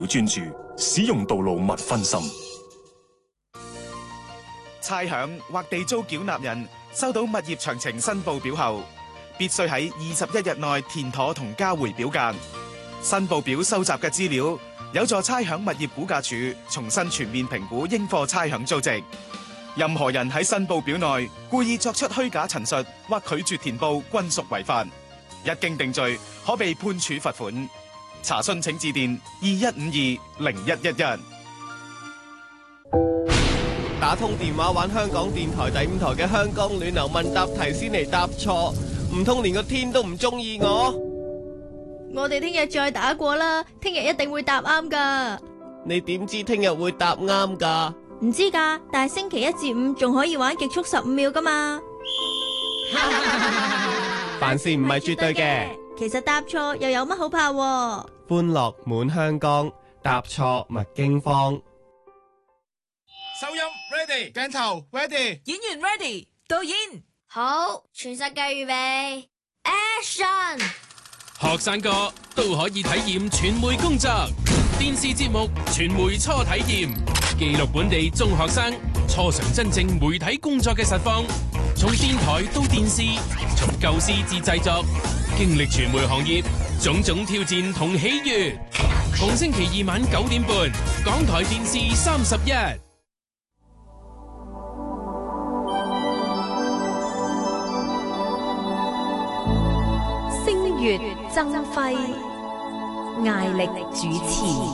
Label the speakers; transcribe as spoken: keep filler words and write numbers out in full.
Speaker 1: 要專注，使用道路勿分心。
Speaker 2: 差餉或地租繳納人收到物業詳情申報表後，必須喺二十一日內填妥同交回表格。申報表收集嘅資料有助差餉物業估價署重新全面評估應課差餉租值。任何人喺申報表內故意作出虛假陳述或拒絕填報，均屬違法。一經定罪，可被判處罰款。查詢請致電二一五二零一一一。
Speaker 3: 打通電話玩香港電台第五台嘅香港暖流問答題先嚟答錯，唔通連個天都唔中意我？
Speaker 4: 我哋聽日再打過啦，聽日一定會答啱噶。
Speaker 3: 你點知聽日會答啱噶？
Speaker 4: 唔知噶，但係星期一至五仲可以玩極速十五秒噶嘛。
Speaker 3: 凡事唔係絕對嘅，
Speaker 4: 其實答錯又有乜好怕？
Speaker 3: 歡樂滿香江，答錯勿驚慌。
Speaker 5: 收音 ready， 鏡頭 ready，
Speaker 6: 演員 ready， 導演
Speaker 7: 好，全世界預備 ，Action！
Speaker 8: 學生哥都可以體驗傳媒工作，電視節目傳媒初體驗，記錄本地中學生初嘗真正媒體工作嘅實況，從電台到電視，從構思至製作，經歷傳媒行業種種挑戰同喜悅。逢星期二晚九點半，港台電視三十一。
Speaker 9: 星月增輝，艾力主持。